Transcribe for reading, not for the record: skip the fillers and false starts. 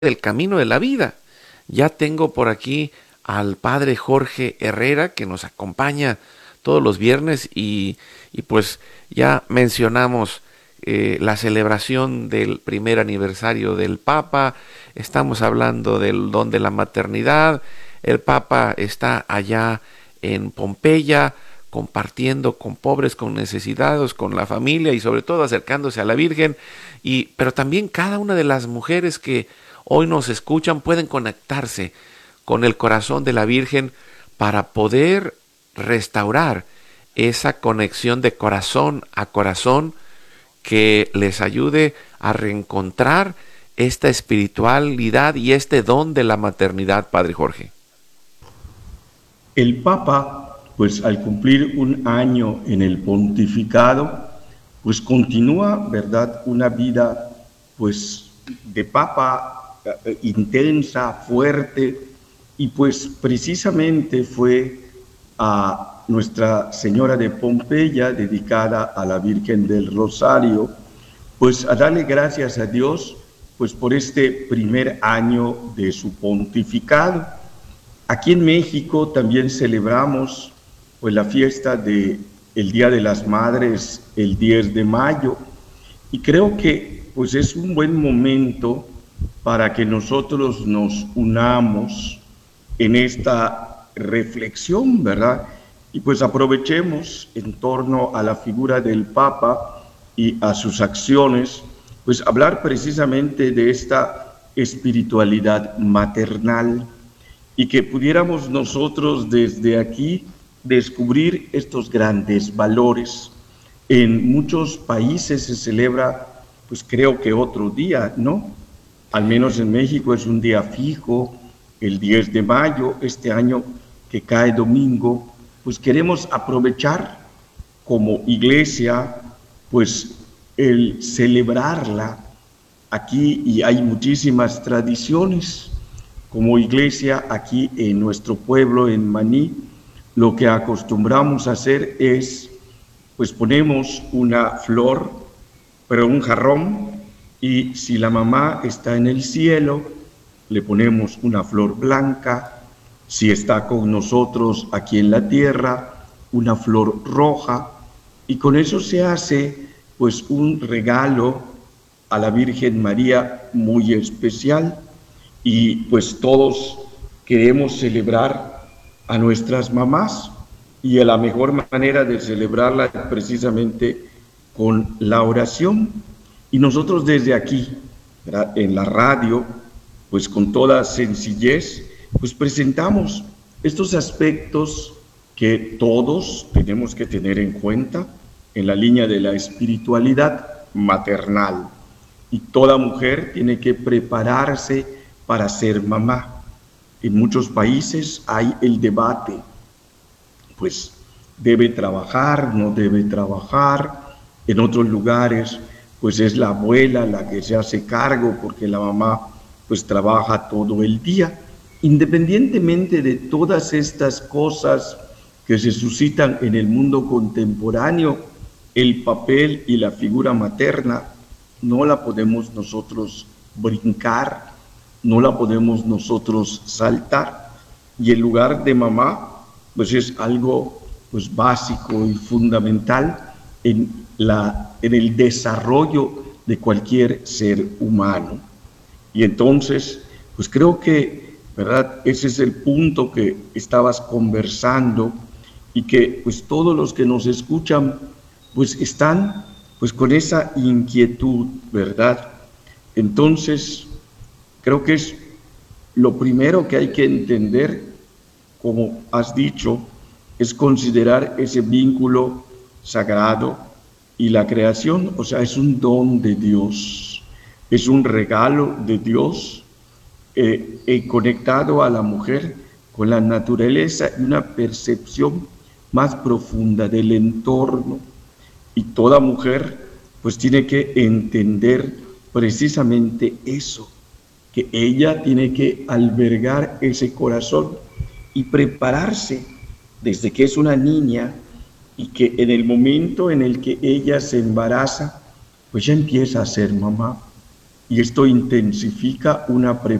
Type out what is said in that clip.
del camino de la vida. Ya tengo por aquí al padre Jorge Herrera que nos acompaña todos los viernes y pues ya mencionamos la celebración del primer aniversario del Papa, estamos hablando del don de la maternidad, el Papa está allá en Pompeya compartiendo con pobres, con necesitados, con la familia y sobre todo acercándose a la Virgen, pero también cada una de las mujeres que hoy nos escuchan pueden conectarse con el corazón de la Virgen para poder restaurar esa conexión de corazón a corazón que les ayude a reencontrar esta espiritualidad y este don de la maternidad, Padre Jorge. El Papa, pues al cumplir un año en el pontificado, pues continúa, ¿verdad?, una vida, pues, de Papa intensa, fuerte, y pues precisamente fue a Nuestra Señora de Pompeya, dedicada a la Virgen del Rosario, pues a darle gracias a Dios, pues por este primer año de su pontificado. Aquí en México también celebramos pues la fiesta de el Día de las Madres el 10 de mayo y creo que pues es un buen momento para que nosotros nos unamos en esta reflexión, ¿verdad? Y pues aprovechemos en torno a la figura del Papa y a sus acciones, pues hablar precisamente de esta espiritualidad maternal y que pudiéramos nosotros desde aquí descubrir estos grandes valores. En muchos países se celebra, pues creo que otro día, ¿no? Al menos en México es un día fijo, el 10 de mayo, este año que cae domingo, pues queremos aprovechar como iglesia, pues el celebrarla aquí y hay muchísimas tradiciones. Como iglesia aquí en nuestro pueblo, en Maní, lo que acostumbramos a hacer es, pues ponemos una flor, pero un jarrón, y si la mamá está en el cielo, le ponemos una flor blanca, si está con nosotros aquí en la tierra, una flor roja, y con eso se hace pues un regalo a la Virgen María muy especial. Y pues todos queremos celebrar a nuestras mamás y la mejor manera de celebrarla es precisamente con la oración. Y nosotros desde aquí, ¿verdad?, en la radio, pues con toda sencillez, pues presentamos estos aspectos que todos tenemos que tener en cuenta en la línea de la espiritualidad maternal. Y toda mujer tiene que prepararse para ser mamá. En muchos países hay el debate, pues debe trabajar, no debe trabajar. En otros lugares, pues es la abuela la que se hace cargo porque la mamá pues trabaja todo el día. Independientemente de todas estas cosas que se suscitan en el mundo contemporáneo, el papel y la figura materna no la podemos nosotros brincar, no la podemos nosotros saltar, y el lugar de mamá pues es algo pues básico y fundamental en el desarrollo de cualquier ser humano. Y entonces pues creo que, ¿verdad?, ese es el punto que estabas conversando y que pues todos los que nos escuchan pues están pues con esa inquietud, ¿verdad? Entonces creo que es lo primero que hay que entender, como has dicho, es considerar ese vínculo sagrado y la creación, o sea, es un don de Dios, es un regalo de Dios conectado a la mujer con la naturaleza y una percepción más profunda del entorno. Y toda mujer pues tiene que entender precisamente eso, que ella tiene que albergar ese corazón y prepararse desde que es una niña y que en el momento en el que ella se embaraza, pues ya empieza a ser mamá. y esto intensifica una